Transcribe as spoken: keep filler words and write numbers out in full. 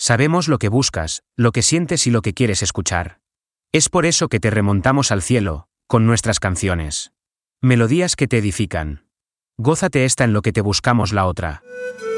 Sabemos lo que buscas, lo que sientes y lo que quieres escuchar. Es por eso que te remontamos al cielo, con nuestras canciones. Melodías que te edifican. Gózate esta en lo que te buscamos la otra.